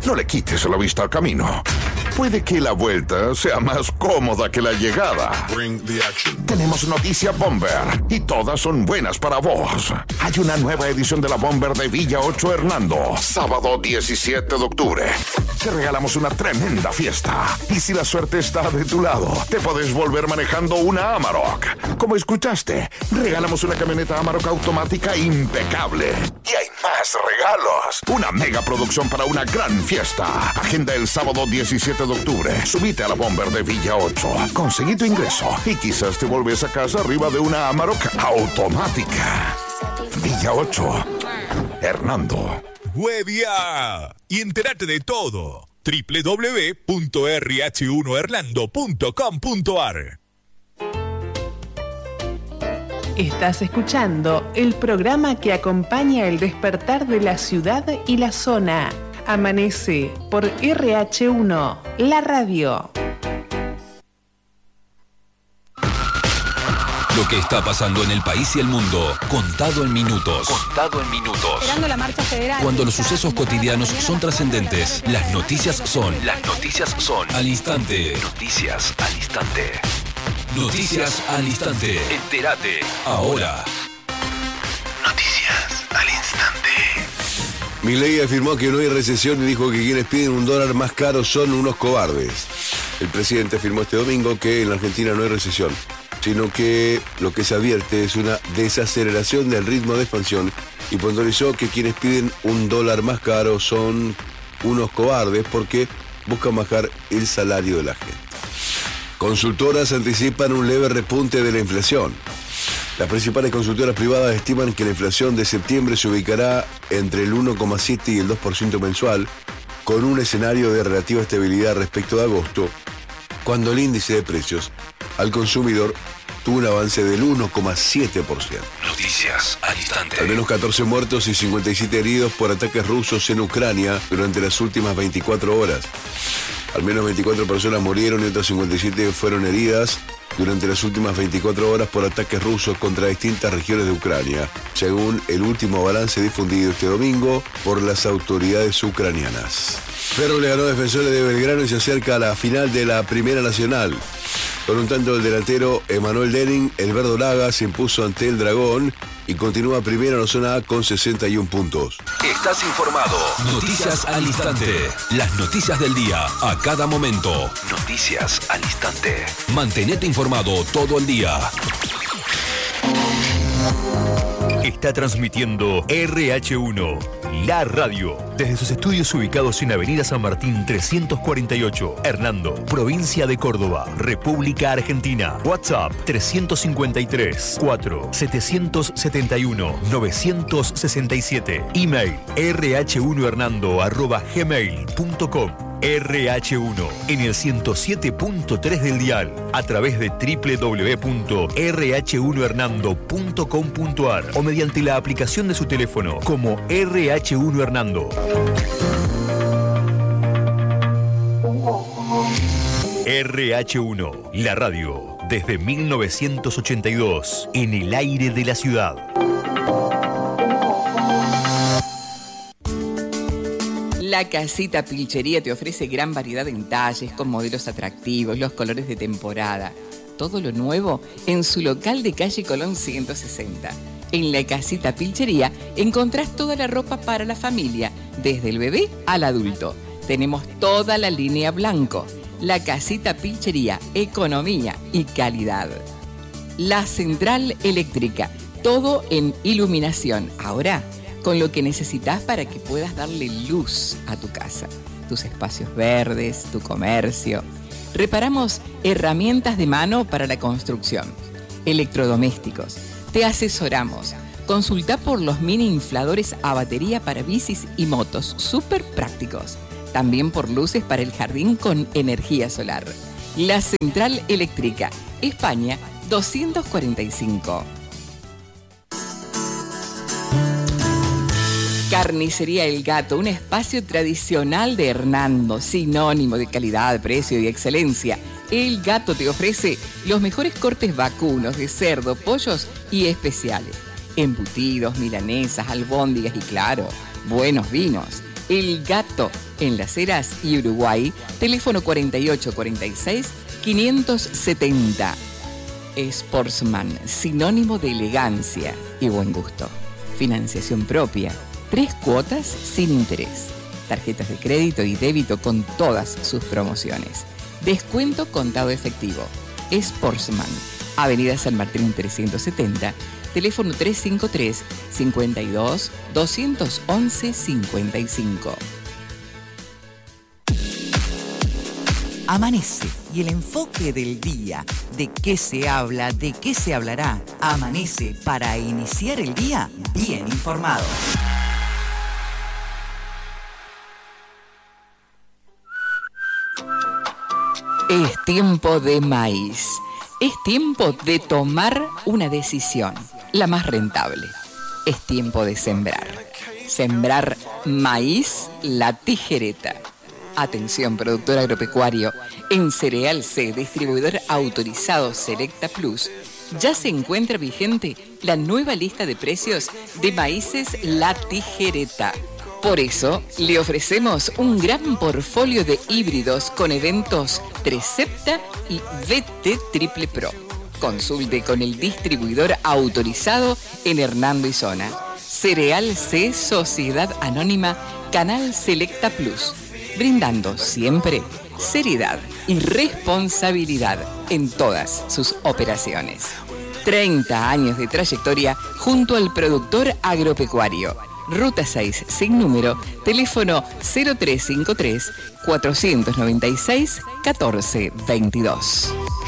No le quites la vista al camino. Puede que la vuelta sea más cómoda que la llegada. Tenemos noticia Bomber y todas son buenas para vos. Hay una nueva edición de la Bomber de Villa 8 Hernando, sábado 17 de octubre. Te regalamos una tremenda fiesta. Y si la suerte está de tu lado, te podés volver manejando una Amarok. Como escuchaste, regalamos una camioneta Amarok automática impecable. Y hay más regalos. Una mega producción para una gran fiesta. Agenda el sábado 17 de octubre. Subite a la Bomber de Villa 8. Conseguí tu ingreso y quizás te volvés a casa arriba de una Amarok automática. Villa 8. Hernando. ¡Huevia! Y entérate de todo. www.rh1hernando.com.ar. Estás escuchando el programa que acompaña el despertar de la ciudad y la zona. Amanece por RH1, la radio. Lo que está pasando en el país y el mundo, contado en minutos. Contado en minutos. Esperando la marcha federal. Cuando los sucesos cotidianos son trascendentes, las noticias son al instante. Noticias al instante. Noticias al instante. Entérate ahora. Noticias al instante. Milei afirmó que no hay recesión y dijo que quienes piden un dólar más caro son unos cobardes. El presidente afirmó este domingo que en la Argentina no hay recesión, sino que lo que se advierte es una desaceleración del ritmo de expansión y puntualizó que quienes piden un dólar más caro son unos cobardes porque buscan bajar el salario de la gente. Consultoras anticipan un leve repunte de la inflación. Las principales consultoras privadas estiman que la inflación de septiembre se ubicará entre el 1,7 y el 2% mensual, con un escenario de relativa estabilidad respecto de agosto, cuando el índice de precios al consumidor tuvo un avance del 1,7%. Noticias al instante. Al menos 14 muertos y 57 heridos por ataques rusos en Ucrania durante las últimas 24 horas. Al menos 24 personas murieron y otras 57 fueron heridas durante las últimas 24 horas por ataques rusos contra distintas regiones de Ucrania, según el último balance difundido este domingo por las autoridades ucranianas. Ferro le ganó a Defensores de Belgrano y se acerca a la final de la Primera Nacional. Con un tanto del delantero Emanuel Denning, el verdolaga se impuso ante el Dragón y continúa primero en la zona A con 61 puntos. Estás informado. Noticias al instante. Las noticias del día a cada momento. Noticias al instante. Mantenete informado todo el día. Está transmitiendo RH1, la radio, desde sus estudios ubicados en Avenida San Martín 348, Hernando, provincia de Córdoba, República Argentina. WhatsApp 353 4 771 967. Email rh1hernando@gmail.com. RH1 en el 107.3 del dial, a través de www.rh1hernando.com.ar o mediante la aplicación de su teléfono como RH1 Hernando. RH1, la radio, desde 1982, en el aire de la ciudad. La Casita Pilchería te ofrece gran variedad en talles, con modelos atractivos, los colores de temporada. Todo lo nuevo en su local de calle Colón 160. En La Casita Pilchería encontrás toda la ropa para la familia, desde el bebé al adulto. Tenemos toda la línea blanco. La Casita Pilchería, economía y calidad. La Central Eléctrica, todo en iluminación. Ahora, con lo que necesitas para que puedas darle luz a tu casa, tus espacios verdes, tu comercio. Reparamos herramientas de mano para la construcción, electrodomésticos. Te asesoramos. Consulta por los mini infladores a batería para bicis y motos, súper prácticos. También por luces para el jardín con energía solar. La Central Eléctrica, España 245. Carnicería El Gato, un espacio tradicional de Hernando, sinónimo de calidad, precio y excelencia. El Gato te ofrece los mejores cortes vacunos de cerdo, pollos y especiales. Embutidos, milanesas, albóndigas y claro, buenos vinos. El Gato, en Las Heras y Uruguay, teléfono 4846-570. Sportsman, sinónimo de elegancia y buen gusto. Financiación propia, 3 cuotas sin interés. Tarjetas de crédito y débito con todas sus promociones. Descuento contado efectivo. Sportsman, Avenida San Martín 370, teléfono 353-52-211-55. Amanece y el enfoque del día. ¿De qué se habla? ¿De qué se hablará? Amanece para iniciar el día bien informado. Es tiempo de maíz. Es tiempo de tomar una decisión, la más rentable. Es tiempo de sembrar. Sembrar maíz La Tijereta. Atención, productor agropecuario. En Cereal C, distribuidor autorizado Selecta Plus, ya se encuentra vigente la nueva lista de precios de maíces La Tijereta. Por eso, le ofrecemos un gran portfolio de híbridos con eventos Trecepta y VT Triple Pro. Consulte con el distribuidor autorizado en Hernando y Zona. Cereal C, Sociedad Anónima, Canal Selecta Plus. Brindando siempre seriedad y responsabilidad en todas sus operaciones. 30 años de trayectoria junto al productor agropecuario. Ruta 6, sin número, teléfono 0353-496-1422.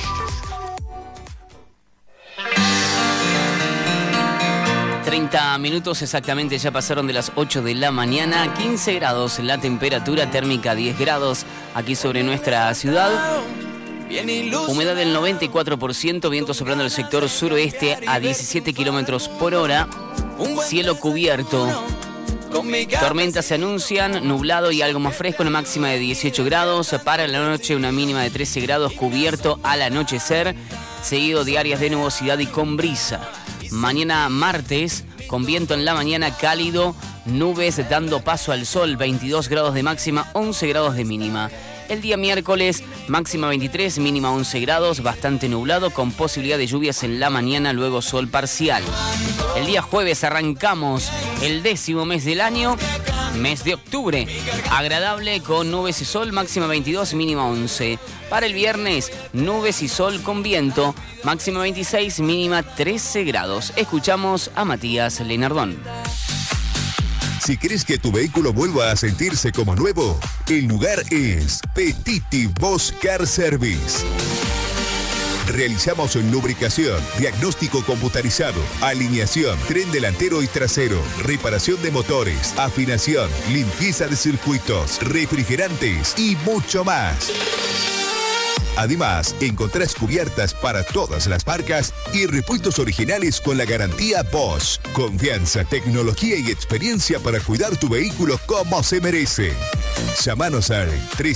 Minutos exactamente ya pasaron de las 8 de la mañana, 15 grados la temperatura térmica, 10 grados aquí sobre nuestra ciudad. Humedad del 94%, viento soplando el sector suroeste a 17 kilómetros por hora. Cielo cubierto. Tormentas se anuncian, nublado y algo más fresco, una máxima de 18 grados. Para la noche una mínima de 13 grados, cubierto al anochecer, seguido de áreas de nubosidad y con brisa. Mañana martes, con viento en la mañana cálido, nubes dando paso al sol, 22 grados de máxima, 11 grados de mínima. El día miércoles, máxima 23, mínima 11 grados, bastante nublado, con posibilidad de lluvias en la mañana, luego sol parcial. El día jueves arrancamos el 10º mes del año, mes de octubre. Agradable con nubes y sol, máxima 22, mínima 11. Para el viernes, nubes y sol con viento, máxima 26, mínima 13 grados. Escuchamos a Matías Lenardón. Si querés que tu vehículo vuelva a sentirse como nuevo, el lugar es Petiti Bosch Car Service. Realizamos lubricación, diagnóstico computarizado, alineación, tren delantero y trasero, reparación de motores, afinación, limpieza de circuitos, refrigerantes y mucho más. Además, encontrás cubiertas para todas las marcas y repuestos originales con la garantía Bosch. Confianza, tecnología y experiencia para cuidar tu vehículo como se merece. Llámanos al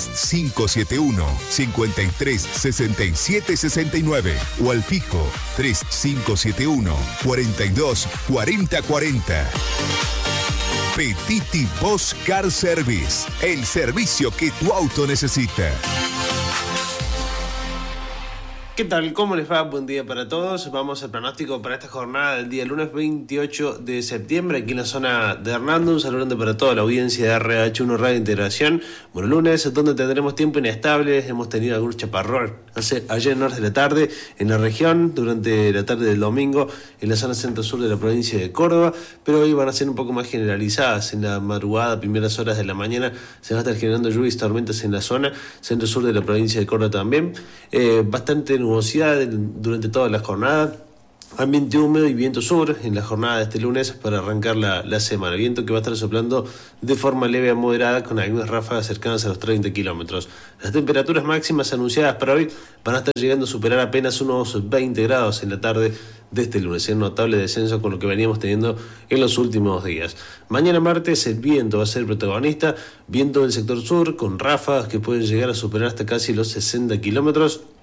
3571-536769 o al fijo 3571-424040. Petiti Bosch Car Service, el servicio que tu auto necesita. ¿Qué tal? ¿Cómo les va? Buen día para todos. Vamos al pronóstico para esta jornada del día lunes 28 de septiembre aquí en la zona de Hernando. Un saludo para toda la audiencia de RH1 Radio Integración. Bueno, lunes donde tendremos tiempo inestable. Hemos tenido algún chaparrón ayer en horas de la tarde en la región, durante la tarde del domingo en la zona centro-sur de la provincia de Córdoba, pero hoy van a ser un poco más generalizadas. En la madrugada, primeras horas de la mañana, se va a estar generando lluvias y tormentas en la zona centro-sur de la provincia de Córdoba también. Bastante nubosidad durante toda la jornada, ambiente húmedo y viento sur en la jornada de este lunes para arrancar la semana. Viento que va a estar soplando de forma leve a moderada con algunas ráfagas cercanas a los 30 kilómetros. Las temperaturas máximas anunciadas para hoy van a estar llegando a superar apenas unos 20 grados en la tarde de este lunes, un notable descenso con lo que veníamos teniendo en los últimos días. Mañana martes el viento va a ser el protagonista, viento del sector sur con ráfagas que pueden llegar a superar hasta casi los 60 kilómetros.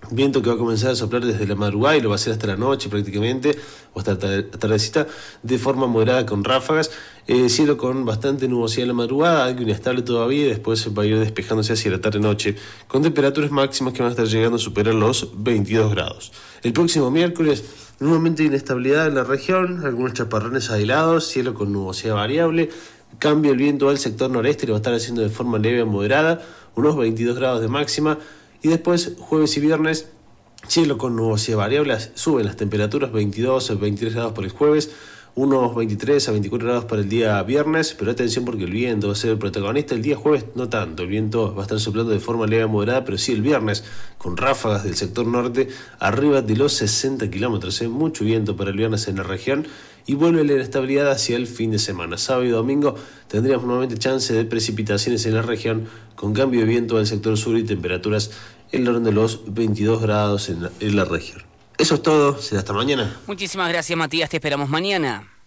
Viento que va a comenzar a soplar desde la madrugada y lo va a hacer hasta la noche prácticamente, o hasta la tardecita, de forma moderada con ráfagas. Cielo con bastante nubosidad en la madrugada, algo inestable todavía, y después va a ir despejándose hacia la tarde-noche, con temperaturas máximas que van a estar llegando a superar los 22 grados. El próximo miércoles, nuevamente inestabilidad en la región, algunos chaparrones aislados, cielo con nubosidad variable, cambia el viento al sector noreste, lo va a estar haciendo de forma leve a moderada, unos 22 grados de máxima. Y después, jueves y viernes, cielo con nubosidad variable, suben las temperaturas, 22 a 23 grados para el jueves, unos 23 a 24 grados para el día viernes, pero atención porque el viento va a ser el protagonista. El día jueves no tanto, el viento va a estar soplando de forma leve a moderada, pero sí el viernes, con ráfagas del sector norte, arriba de los 60 kilómetros, mucho viento para el viernes en la región, y vuelve la inestabilidad hacia el fin de semana. Sábado y domingo tendríamos nuevamente chance de precipitaciones en la región, con cambio de viento del sector sur y temperaturas en el orden de los 22 grados en la región. Eso es todo, será hasta mañana. Muchísimas gracias, Matías, te esperamos mañana.